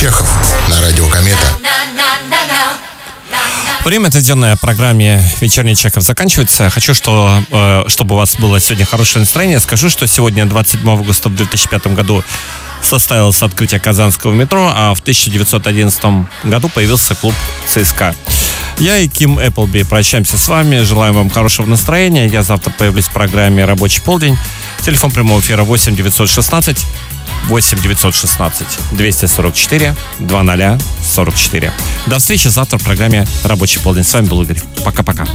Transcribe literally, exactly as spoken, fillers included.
Чехов на радио Комета. Время, отведенное программе «Вечерний Чехов», заканчивается. Хочу, что, э, чтобы у вас было сегодня хорошее настроение. Скажу, что сегодня, двадцать седьмого августа в две тысячи пятом году, состоялось открытие Казанского метро, а в тысяча девятьсот одиннадцатом году появился клуб ЦСКА. Я и Ким Эпплби прощаемся с вами. Желаем вам хорошего настроения. Я завтра появлюсь в программе «Рабочий полдень». Телефон прямого эфира восемь девятьсот шестнадцать восемь девятьсот шестнадцать двести сорок четыре двадцать сорок четыре. До встречи завтра в программе «Рабочий полдень». С вами был Игорь. Пока-пока.